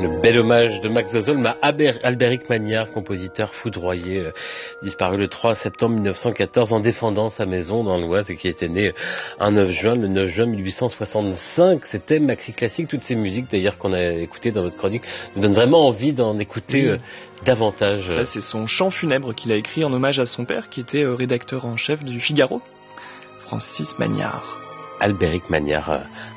Le bel hommage de Max Zozolm à Albéric Magnard, compositeur foudroyé, disparu le 3 septembre 1914 en défendant sa maison dans l'Oise et qui était né le 9 juin 1865. C'était Maxi Classique. Toutes ces musiques d'ailleurs qu'on a écoutées dans votre chronique nous donnent vraiment envie d'en écouter davantage. Ça, c'est son chant funèbre qu'il a écrit en hommage à son père qui était rédacteur en chef du Figaro, Francis Magnard. Albéric Magnard.